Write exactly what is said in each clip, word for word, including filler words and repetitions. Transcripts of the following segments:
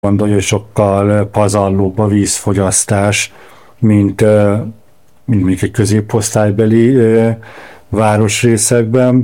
gondolja, hogy sokkal pazarlóbb a vízfogyasztás, mint, mint mondjuk egy középosztálybeli városrészekben,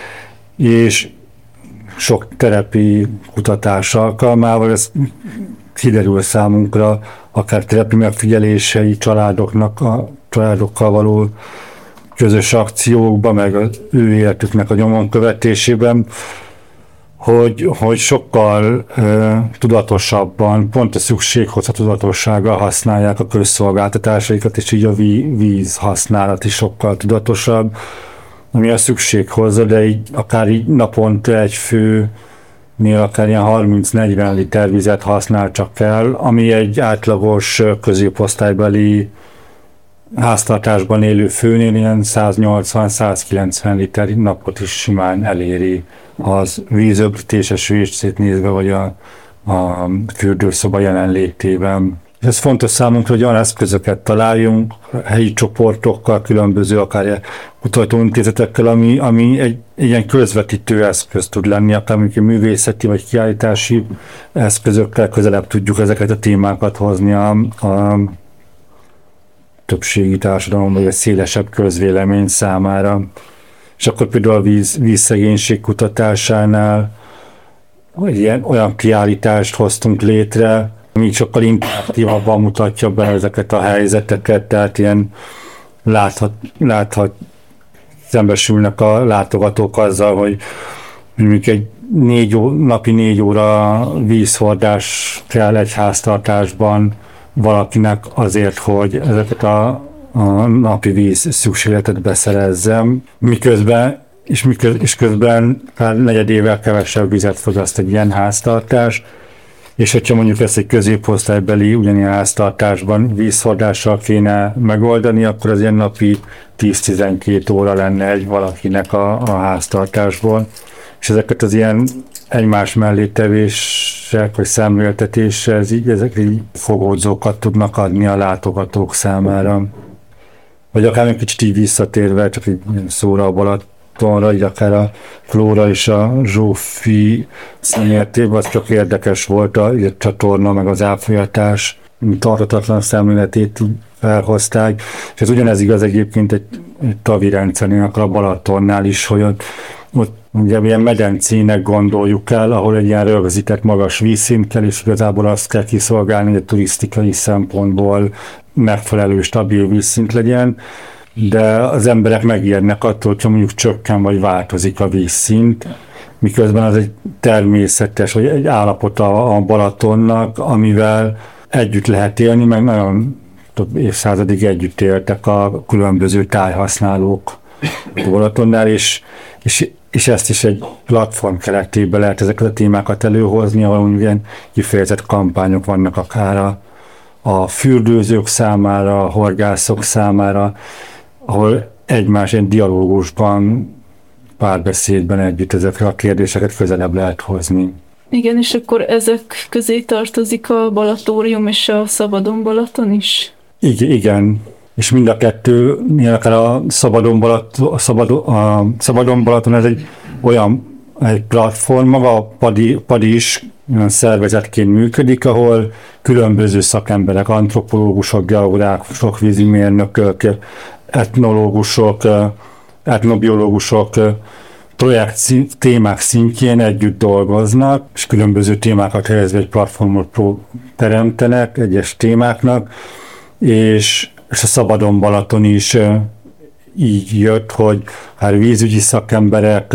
és sok terepi kutatás alkalmával ez kiderül számunkra, akár terepi megfigyelései családoknak, a családokkal való közös akciókban, meg az ő életüknek a nyomon követésében, hogy, hogy sokkal uh, tudatosabban, pont a szükséghozza tudatossággal használják a közszolgáltatásaikat, és így a ví, víz használat is sokkal tudatosabb, ami a szükséghozza, de így akár így naponta egy főnél akár ilyen harminc-negyven liter vizet használ csak el, ami egy átlagos középosztálybeli háztartásban élő főnél ilyen száznyolcvan-százkilencven liter napot is simán eléri az vízöblítéses vécét nézve, vagy a, a fürdőszoba jelenlétében. És ez fontos számunkra, hogy olyan eszközöket találjunk, helyi csoportokkal, különböző akár kutatóintézetekkel, ami, ami egy, egy ilyen közvetítő eszköz tud lenni, akár mondjuk művészeti vagy kiállítási eszközökkel közelebb tudjuk ezeket a témákat hozni a, a többségi társadalom, vagy a szélesebb közvélemény számára. És akkor például a víz, vízszegénység kutatásánál ilyen, olyan kiállítást hoztunk létre, ami sokkal interaktívabban mutatja be ezeket a helyzeteket, tehát ilyen láthat, láthat szembesülnek a látogatók azzal, hogy mondjuk egy négy ó, napi négy óra vízhordás kell egy háztartásban valakinek azért, hogy ezeket a, a napi víz szükségletet beszerezzem, miközben, és, miközben, és közben már negyedével kevesebb vizet fogyaszt egy ilyen háztartás, és hogyha mondjuk ezt egy középosztálybeli ugyanilyen háztartásban vízhordással kéne megoldani, akkor az ilyen napi tíz-tizenkét óra lenne egy valakinek a, a háztartásból, és ezeket az ilyen egymás mellé tevések, vagy szemléltetéssel, ez így, ezek így fogódzókat tudnak adni a látogatók számára. Vagy akár egy kicsit így visszatérve, csak így szóra a Balatonra, így akár a Flóra és a Zsófi szemértében, az csak érdekes volt a, a csatorna, meg az elfolyatás tartatatlan szemléletét felhozták, és ez ugyanez igaz egyébként egy, egy tavi rendszernél, akár a Balatonnál is, hogy ott, ott ugye ilyen medencének gondoljuk el, ahol egy ilyen rögzített magas vízszint kell, és igazából azt kell kiszolgálni, hogy a turisztikai szempontból megfelelő, stabil vízszint legyen, de az emberek megijednek attól, hogyha mondjuk csökken vagy változik a vízszint, miközben az egy természetes, vagy egy állapota a Balatonnak, amivel együtt lehet élni, meg nagyon több évszázadig együtt éltek a különböző tájhasználók a Balatonnál, és, és, és ezt is egy platform keretében lehet ezeket a témákat előhozni, ahol ilyen kifejezett kampányok vannak akár a, a fürdőzők számára, a horgászok számára, ahol egymás egy dialógusban, párbeszédben együtt ezekre a kérdéseket közelebb lehet hozni. Igen, és akkor ezek közé tartozik a Balatórium és a Szabadon Balaton is? Igen, igen. És mind a kettő, akár a Szabadon Balaton, a Szabadon, a Szabadon Balaton ez egy olyan egy platform, maga a Padi, Padi is olyan szervezetként működik, ahol különböző szakemberek, antropológusok, geográfusok, vízimérnökök, etnológusok, etnobiológusok, projekt témák szintjén együtt dolgoznak, és különböző témákat helyezve egy platformot teremtenek egyes témáknak, és, és a Szabadon Balaton is így jött, hogy hát vízügyi szakemberek,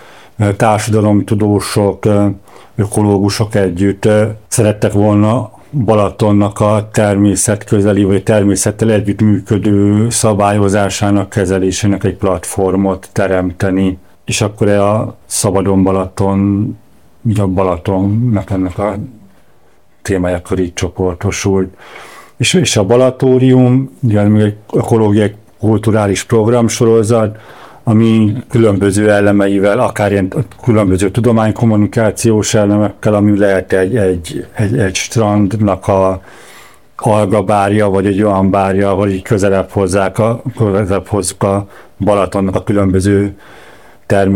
társadalomtudósok, ökológusok együtt szerettek volna Balatonnak a természetközeli vagy természettel együttműködő szabályozásának, kezelésének egy platformot teremteni. És akkor a Szabadon Balaton, így a Balatonnak ennek a témája akkor így csoportosult. És, és a Balatórium, ugye még egy ökológiai kulturális programsorozat, ami különböző elemeivel, akár ilyen különböző tudománykommunikációs elemekkel, ami lehet egy, egy, egy, egy strandnak a algabárja, vagy egy olyan bárja, ahol így közelebb hozzák a, közelebb hozzuk a Balatonnak a különböző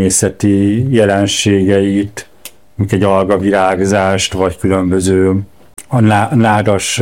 természeti jelenségeit, mint egy algavirágzást, vagy különböző a nádas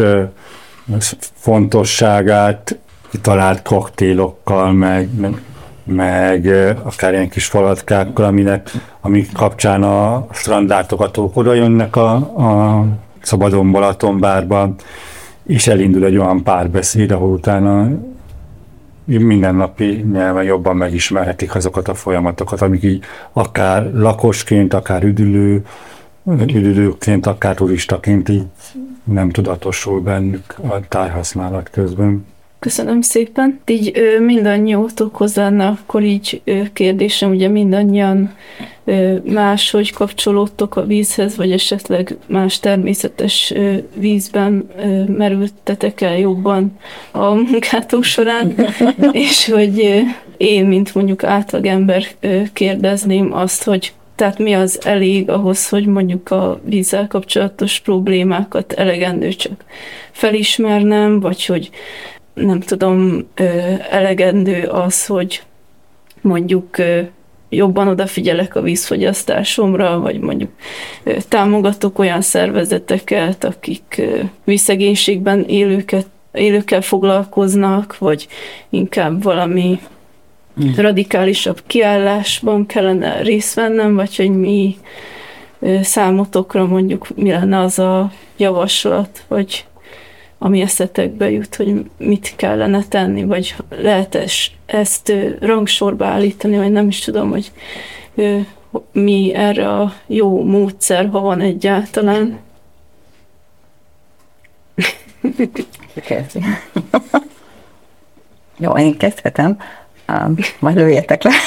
fontosságát kitalált koktélokkal, meg, meg, meg akár ilyen kis falatkákkal, aminek, amik kapcsán a strandlátogatók oda jönnek a, a Szabadon Balatonbárban, és elindul egy olyan párbeszéd, ahol utána mindennapi nyelven jobban megismerhetik azokat a folyamatokat, amik így akár lakosként, akár üdülő, üdülőként, akár turistaként így nem tudatosul bennük a tájhasználat közben. Köszönöm szépen. Így ö, mindannyiótokhoz lenne akkor így ö, kérdésem, ugye mindannyian ö, máshogy kapcsolódtok a vízhez, vagy esetleg más természetes ö, vízben ö, merültetek el jobban a munkátok során, és hogy ö, én, mint mondjuk átlagember ö, kérdezném azt, hogy tehát mi az elég ahhoz, hogy mondjuk a vízzel kapcsolatos problémákat elegendő csak felismernem, vagy hogy nem tudom, elegendő az, hogy mondjuk jobban odafigyelek a vízfogyasztásomra, vagy mondjuk támogatok olyan szervezeteket, akik vízszegénységben élőket, élőkkel foglalkoznak, vagy inkább valami radikálisabb kiállásban kellene részt vennem, vagy hogy mi számotokra mondjuk mi lenne az a javaslat, vagy ami eszetekbe jut, hogy mit kellene tenni, vagy lehet ezt rangsorba állítani, vagy nem is tudom, hogy mi erre a jó módszer, ha van egyáltalán. Kezdi. Jó, én kezdhetem, majd lőjetek le.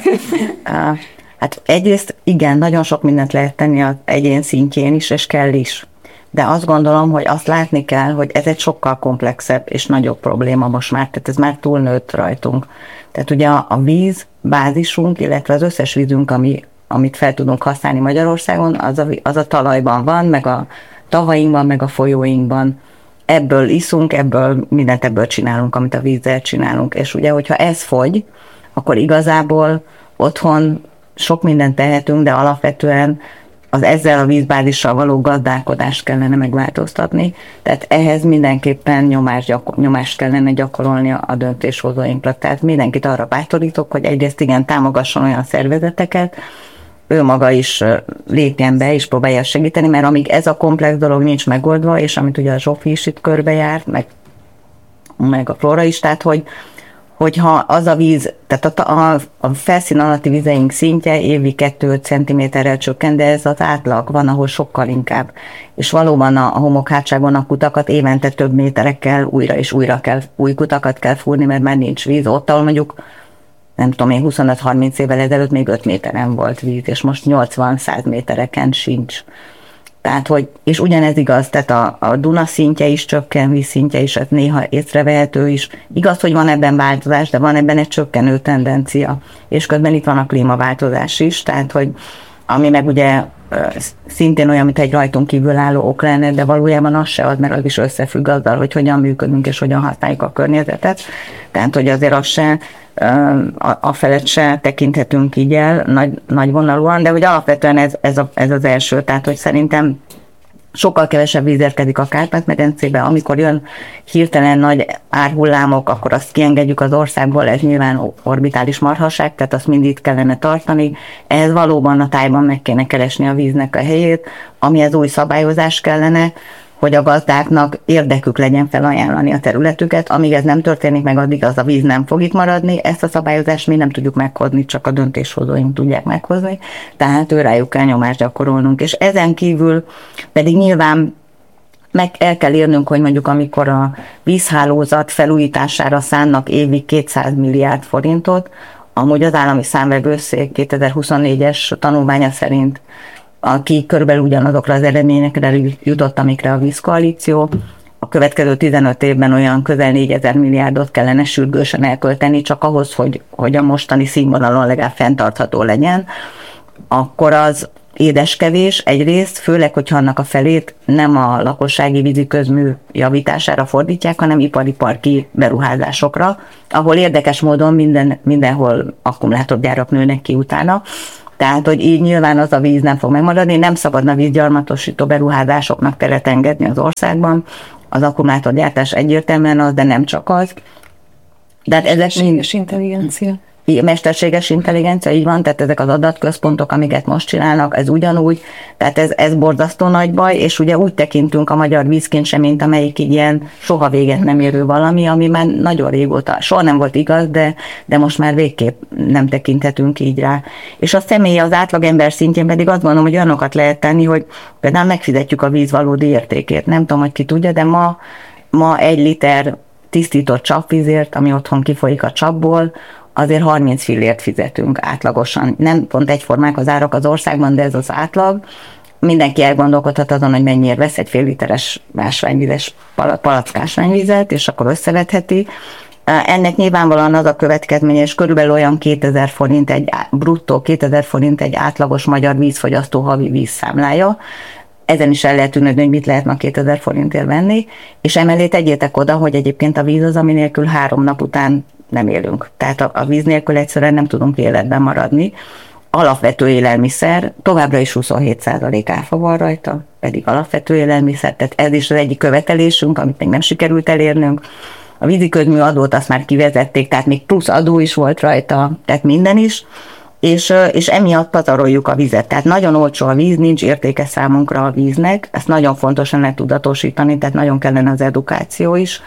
Hát egyrészt igen, nagyon sok mindent lehet tenni az egyén szintjén is, és kell is. De azt gondolom, hogy azt látni kell, hogy ez egy sokkal komplexebb és nagyobb probléma most már, tehát ez már túlnőtt rajtunk. Tehát ugye a, a víz bázisunk, illetve az összes vízünk, ami, amit fel tudunk használni Magyarországon, az a, az a talajban van, meg a tavainkban, meg a folyóinkban. Ebből iszunk, ebből mindent ebből csinálunk, amit a vízzel csinálunk. És ugye, hogyha ez fogy, akkor igazából otthon sok mindent tehetünk, de alapvetően az ezzel a vízbázissal való gazdálkodást kellene megváltoztatni, tehát ehhez mindenképpen nyomást, gyakor- nyomást kellene gyakorolni a döntéshozóinkra. Tehát mindenkit arra bátorítok, hogy egyrészt igen, támogasson olyan szervezeteket, ő maga is lépjen be és próbálja segíteni, mert amíg ez a komplex dolog nincs megoldva, és amit ugye a Zsófi is itt körbejárt, meg, meg a Flóra is, tehát hogy hogyha az a víz, tehát a, a, a felszín alatti vizeink szintje évi kettő centiméterrel csökken, de ez az átlag, van, ahol sokkal inkább. És valóban a, a homokhátságon a kutakat évente több méterekkel újra és újra kell, új kutakat kell fúrni, mert már nincs víz. Ott, ahol mondjuk, nem tudom én, huszonöt-harminc évvel ezelőtt még öt méteren volt víz, és most nyolcvan-száz métereken sincs. Tehát, hogy, és ugyanez igaz, tehát a, a Duna szintje is csökken, vízszintje is, ez néha észrevehető is. Igaz, hogy van ebben változás, de van ebben egy csökkenő tendencia. És közben itt van a klímaváltozás is, tehát, hogy ami meg ugye szintén olyan, mint egy rajtunk kívül álló ok lenne, de valójában az se az, mert az is összefügg azzal, hogy hogyan működünk és hogyan használjuk a környezetet. Tehát, hogy azért az se, a, a felett se tekinthetünk így el nagy, nagy vonalúan, de hogy alapvetően ez, ez, a, ez az első, tehát, hogy szerintem sokkal kevesebb víz érkezik a Kárpát-medencébe, amikor jön hirtelen nagy árhullámok, akkor azt kiengedjük az országból, ez nyilván orbitális marhaság, tehát azt mind itt kellene tartani. Ehhez valóban a tájban meg kéne keresni a víznek a helyét, ami az új szabályozás kellene, hogy a gazdáknak érdekük legyen felajánlani a területüket. Amíg ez nem történik meg, addig az a víz nem fog itt maradni. Ezt a szabályozást mi nem tudjuk meghozni, csak a döntéshozóink tudják meghozni. Tehát őrájuk kell nyomást gyakorolnunk. És ezen kívül pedig nyilván meg el kell érnünk, hogy mondjuk amikor a vízhálózat felújítására szánnak évi kétszáz milliárd forintot, amúgy az állami számvevőszék kétezer-huszonnégyes tanulmánya szerint aki körülbelül ugyanazokra az eredményekre jutott, amikre a vízkoalíció. A következő tizenöt évben olyan közel négyezer milliárdot kellene sürgősen elkölteni, csak ahhoz, hogy, hogy a mostani színvonalon legalább fenntartható legyen. Akkor az édeskevés egyrészt, főleg, hogyha annak a felét nem a lakossági vízi közmű javítására fordítják, hanem ipari parki beruházásokra, ahol érdekes módon minden, mindenhol akkumulátorgyárak nőnek ki utána. Tehát, hogy így nyilván az a víz nem fog megmaradni, nem szabadna vízgyarmatosító beruházásoknak teret engedni az országban. Az akkumulátorgyártás egyértelműen az, de nem csak az. De hát ezek Mesterséges intelligencia. Mesterséges intelligencia, így van, tehát ezek az adatközpontok, amiket most csinálnak, ez ugyanúgy, tehát ez, ez borzasztó nagy baj, és ugye úgy tekintünk a magyar vízkincsre, mint amelyik ilyen soha véget nem érő valami, ami már nagyon régóta, soha nem volt igaz, de, de most már végképp nem tekinthetünk így rá. És a személy az átlagember szintjén pedig azt gondolom, hogy olyanokat lehet tenni, hogy például megfizetjük a víz valódi értékét. Nem tudom, hogy ki tudja, de ma, ma egy liter tisztított csapvízért, ami otthon kifolyik a csapból, azért harminc fillért fizetünk átlagosan. Nem pont egyformák az árak az országban, de ez az átlag. Mindenki elgondolkodhat azon, hogy mennyiért vesz egy fél literes ásványvizes palack ásványvizet, és akkor összevetheti. Ennek nyilvánvalóan az a következménye, és körülbelül olyan kétezer forint egy bruttó, kétezer forint egy átlagos magyar vízfogyasztó havi vízszámlája. Ezen is el lehet tűnni, hogy mit lehet ma kétezer forintért venni, és emellé tegyétek oda, hogy egyébként a víz az, ami nélkül három nap után nem élünk. Tehát a, a víz nélkül egyszerűen nem tudunk életben maradni. Alapvető élelmiszer, továbbra is huszonhét százalék áfa van rajta, pedig alapvető élelmiszer, tehát ez is az egyik követelésünk, amit még nem sikerült elérnünk. A víziködmű adót azt már kivezették, tehát még plusz adó is volt rajta, tehát minden is, és, és emiatt pazaroljuk a vizet. Tehát nagyon olcsó a víz, nincs értéke számunkra a víznek, ezt nagyon fontos lenne tudatosítani, tehát nagyon kellene az edukáció is.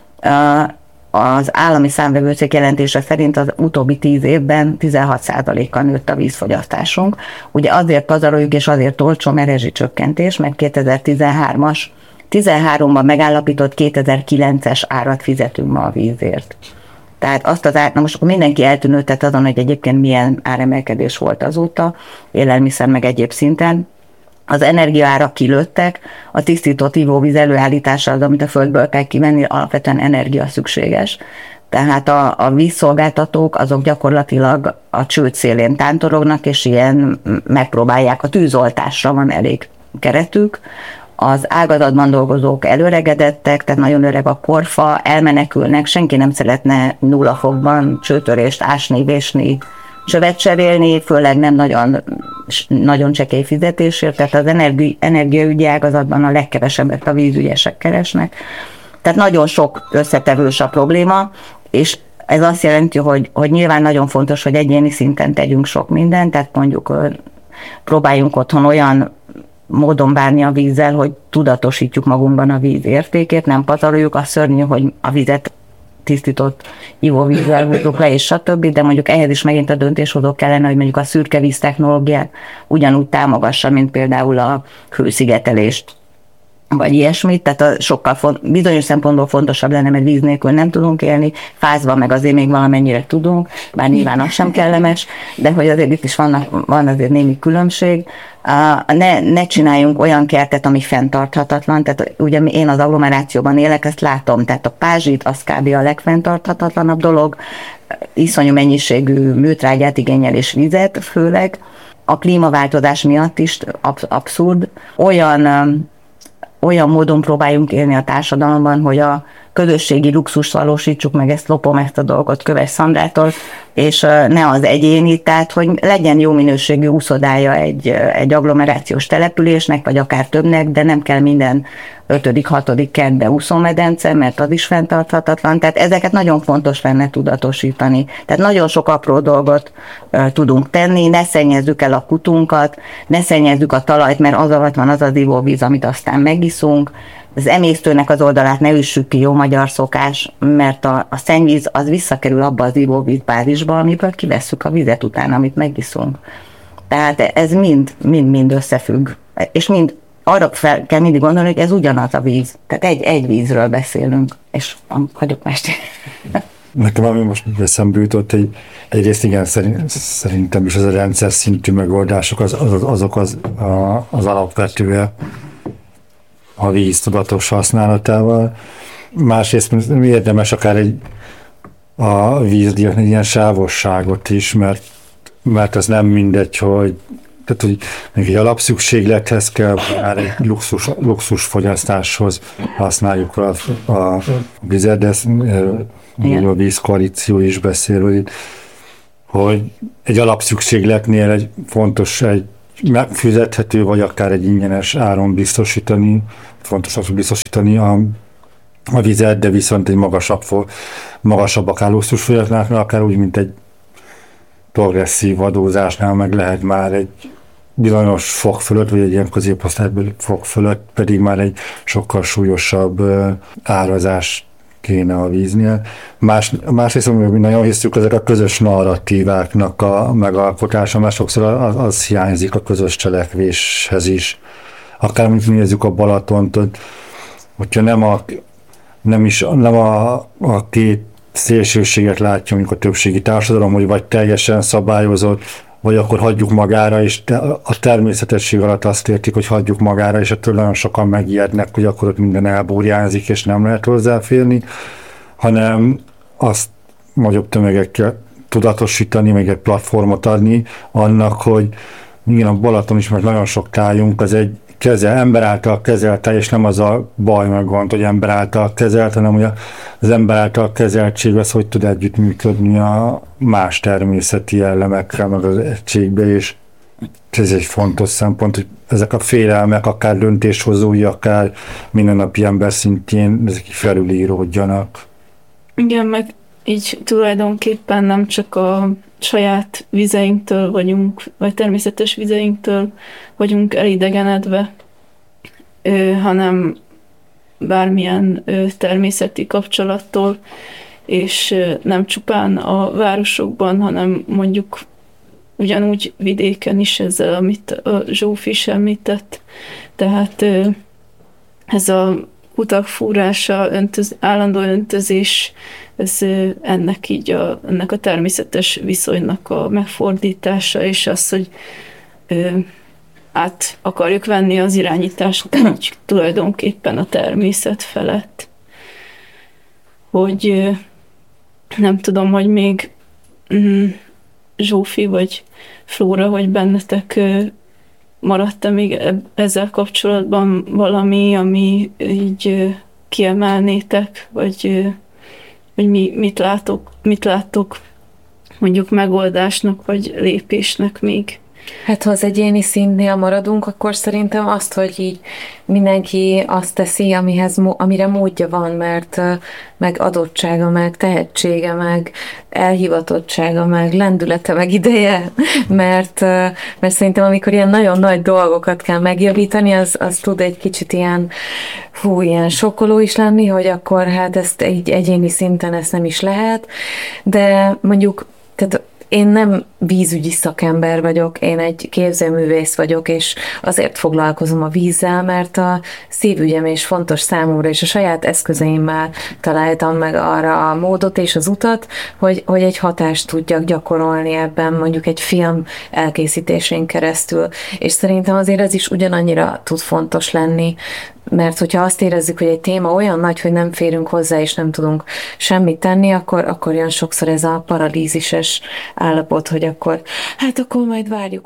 Az állami számvevőszék jelentése szerint az utóbbi tíz évben tizenhat százalékkal nőtt a vízfogyasztásunk. Ugye azért pazaroljuk és azért olcsó, mert rezsicsökkentés, mert kétezer-tizenhármas, tizenháromban megállapított kétezer-kilences árat fizetünk ma a vízért. Tehát azt az ár, na most akkor mindenki eltűnődtet azon, hogy egyébként milyen áremelkedés volt azóta, élelmiszer meg egyéb szinten. Az energiaárak kilőttek, a tisztított ivóvíz előállítása az, amit a földből kell kivenni, alapvetően energia szükséges. Tehát a, a vízszolgáltatók azok gyakorlatilag a csőd szélén tántorognak, és ilyen megpróbálják, a tűzoltásra van elég keretük. Az ágazatban dolgozók előregedettek, tehát nagyon öreg a korfa, elmenekülnek, senki nem szeretne nulla fokban csőtörést ásni, vésni, csövet cserélni, főleg nem nagyon, nagyon csekély fizetésért, tehát az energi, energiaügyi ágazatban a legkevesebbet a vízügyesek keresnek. Tehát nagyon sok összetevős a probléma, és ez azt jelenti, hogy, hogy nyilván nagyon fontos, hogy egyéni szinten tegyünk sok mindent, tehát mondjuk próbáljunk otthon olyan módon bánni a vízzel, hogy tudatosítjuk magunkban a víz értékét, nem pazaroljuk, az szörnyű, hogy a vizet tisztított ivóvízzel húzzuk le, és stb., de mondjuk ehhez is megint a döntéshozók kellene, hogy mondjuk a szürke víz technológiát ugyanúgy támogassa, mint például a hőszigetelést, vagy ilyesmit, tehát a sokkal font, bizonyos szempontból fontosabb lenne, mert víz nélkül nem tudunk élni, fázva meg azért még valamennyire tudunk, bár nyilván az sem kellemes, de hogy azért itt is vannak, van azért némi különbség. Uh, ne, ne csináljunk olyan kertet, ami fenntarthatatlan, tehát ugye én az agglomerációban élek, ezt látom, tehát a pázsit az kb. A legfenntarthatatlanabb dolog, iszonyú mennyiségű műtrágyát igényel és vizet főleg, a klímaváltozás miatt is absz- abszurd, olyan um, olyan módon próbáljunk élni a társadalomban, hogy a közösségi luxust valósítsuk meg, ezt lopom ezt a dolgot Köves Szandrától, és ne az egyéni, tehát hogy legyen jó minőségű úszodája egy, egy agglomerációs településnek, vagy akár többnek, de nem kell minden ötödik, hatodik kertbe úszómedence, mert az is fenntarthatatlan, tehát ezeket nagyon fontos lenne tudatosítani. Tehát nagyon sok apró dolgot uh, tudunk tenni, ne szennyezzük el a kutunkat, ne szennyezzük a talajt, mert az alatt van az az ivóvíz, amit aztán megiszunk, az emésztőnek az oldalát ne üssük ki, jó magyar szokás, mert a, a szennyvíz az visszakerül abba az ivóvízbázisba, amiből kivesszük a vizet után, amit megiszunk. Tehát ez mind, mind, mind összefügg. És mind arra fel kell mindig gondolni, hogy ez ugyanaz a víz. Tehát egy, egy vízről beszélünk, és hagyok mást. Nekem ami most eszembe jutott, hogy egyrészt igen, szerintem is az a rendszer szintű megoldások, az, az, azok az, a, az alapvetője a víz tudatos használatával. Másrészt érdemes akár egy a vízdíjak ilyen sávosságot is, mert, mert az nem mindegy, hogy tehát, hogy egy alapszükséglethez kell, már egy luxus, luxus fogyasztáshoz használjuk a, a vizet, de a vízkoalíció is beszél, hogy hogy egy alapszükségletnél egy fontos egy megfizethető, vagy akár egy ingyenes áron biztosítani, fontos az biztosítani a, a vizet, de viszont egy magasabb, magasabb akár luxusfogyasztásnál, akár úgy, mint egy progresszív adózásnál meg lehet már egy bizonyos fok fölött, vagy egy ilyen középosztálybeli fok fölött pedig már egy sokkal súlyosabb árazás kéne a víznél. Más, másrészt, mi nagyon hiszük, ezek a közös narratíváknak a megalkotása, mert sokszor az, az hiányzik a közös cselekvéshez is. Akár mint nézzük a Balatont, hogyha nem a, nem is, nem a, a két szélsőséget látja, mondjuk a többségi társadalom, hogy vagy teljesen szabályozott, vagy akkor hagyjuk magára, és a természetesség alatt azt értik, hogy hagyjuk magára, és ettől nagyon sokan megijednek, hogy akkor ott minden elbúrjánzik, és nem lehet hozzáférni, hanem azt nagyobb tömegekkel tudatosítani, meg egy platformot adni annak, hogy igen, a Balaton is, mert nagyon sok tájunk, az egy kezel, ember által kezelt táj, és nem az a baj meg gond, hogy ember által kezelt, hanem hogy az ember által kezeltség az, hogy tud együttműködni a más természeti jellemekkel, meg az egységbe, és ez egy fontos szempont, hogy ezek a félelmek, akár döntéshozói, akár mindennapi ember szintjén, ezek felülíródjanak. Igen, meg így tulajdonképpen nem csak a saját vizeinktől vagyunk, vagy természetes vizeinktől vagyunk elidegenedve, ö, hanem bármilyen ö, természeti kapcsolattól, és ö, nem csupán a városokban, hanem mondjuk ugyanúgy vidéken is ezzel, amit a Zsófi is említett. Tehát ö, ez a utak fúrása, öntöz, állandó öntözés, ez ennek így a, ennek a természetes viszonynak a megfordítása, és az, hogy ö, át akarjuk venni az irányítást így tulajdonképpen a természet felett. Hogy ö, nem tudom, hogy még mm, Zsófi vagy Flóra, hogy bennetek ö, maradt-e még ezzel kapcsolatban valami, ami így ö, kiemelnétek, vagy ö, hogy mi, mit, látok, mit láttok mondjuk megoldásnak, vagy lépésnek még. Hát ha az egyéni szintnél maradunk, akkor szerintem azt, hogy így mindenki azt teszi, amihez, amire módja van, mert meg adottsága, meg tehetsége, meg elhivatottsága, meg lendülete, meg ideje, mert, mert szerintem amikor ilyen nagyon nagy dolgokat kell megjavítani, az, az tud egy kicsit ilyen, hú, ilyen sokkoló is lenni, hogy akkor hát ezt egy egyéni szinten ezt nem is lehet, de mondjuk, tehát én nem vízügyi szakember vagyok, én egy képzőművész vagyok, és azért foglalkozom a vízzel, mert a szívügyem és fontos számomra, és a saját eszközeimmel találtam meg arra a módot és az utat, hogy, hogy egy hatást tudjak gyakorolni ebben, mondjuk egy film elkészítésén keresztül. És szerintem azért ez is ugyanannyira tud fontos lenni, mert hogyha azt érezzük, hogy egy téma olyan nagy, hogy nem férünk hozzá, és nem tudunk semmit tenni, akkor, akkor olyan sokszor ez a paralízises állapot, hogy akkor hát akkor majd várjuk,